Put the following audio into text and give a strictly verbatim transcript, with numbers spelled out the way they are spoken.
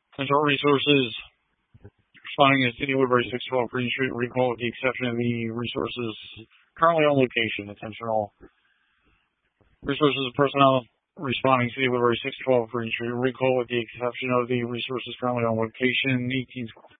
Central Resources responding to City Woodbury six twelve Green Street recall with the exception of the resources currently on location. Attentional Resources personnel responding to City Woodbury six twelve Green Street recall with the exception of the resources currently on location. eighteen